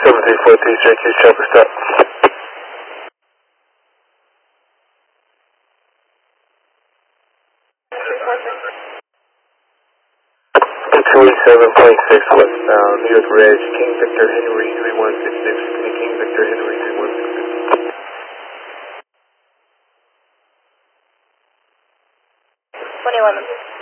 7342, straight to traffic stop. 287.6 westbound, New York Ridge, King Victor Henry 3166, King Victor Henry 3166. 21.